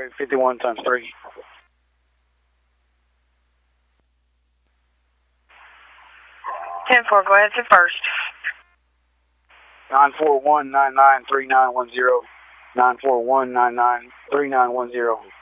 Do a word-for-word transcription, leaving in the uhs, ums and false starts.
Highway fifty-one times three. ten four, go ahead to first. nine four one nine nine three nine one zero. nine four one nine nine three nine one zero.